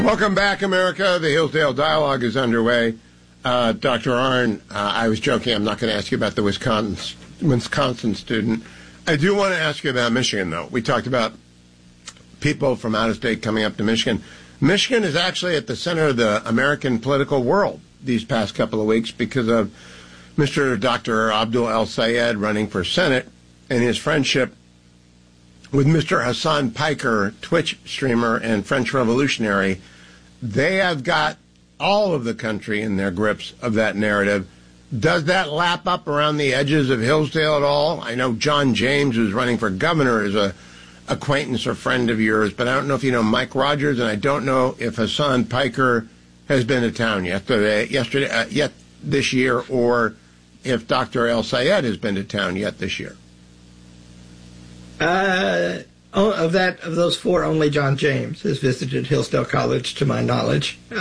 Welcome back, America. The Hillsdale Dialogue is underway. Dr. Arnn, I was joking. I'm not going to ask you about the Wisconsin student. I do want to ask you about Michigan, though. We talked about people from out of state coming up to Michigan. Michigan is actually at the center of the American political world these past couple of weeks because of Mr. Dr. Abdul El-Sayed running for Senate and his friendship with Mr. Hassan Piker, Twitch streamer and French revolutionary. They have got all of the country in their grips of that narrative. Does that lap up around the edges of Hillsdale at all? I know John James, who's running for governor, is a acquaintance or friend of yours, but I don't know if you know Mike Rogers, and I don't know if Hassan Piker has been to town yet this year, or if Dr. El-Sayed has been to town yet this year. Of those four, only John James has visited Hillsdale College, to my knowledge.